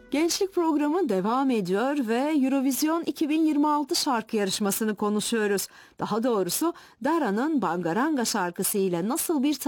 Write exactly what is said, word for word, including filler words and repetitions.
Gençlik programı devam ediyor ve Eurovision iki bin yirmi altı şarkı yarışmasını konuşuyoruz. Daha doğrusu Dara'nın Bangaranga şarkısı ile nasıl bir